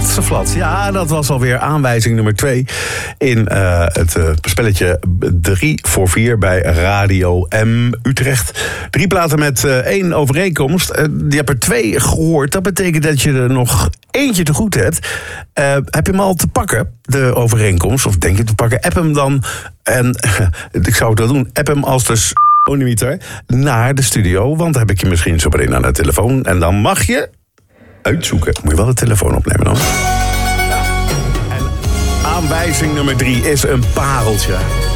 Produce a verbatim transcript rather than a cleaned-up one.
Flat. Ja, dat was alweer aanwijzing nummer twee in uh, het uh, spelletje drie voor vier bij Radio M Utrecht. Drie platen met uh, één overeenkomst. Uh, je hebt er twee gehoord. Dat betekent dat je er nog eentje te goed hebt. Uh, heb je hem al te pakken, de overeenkomst? Of denk je te pakken? App hem dan. En uh, ik zou dat doen. App hem als de s***oniemeter naar de studio. Want dan heb ik je misschien zo meteen aan de telefoon. En dan mag je uitzoeken. Moet je wel de telefoon opnemen dan. En aanwijzing nummer drie is een pareltje.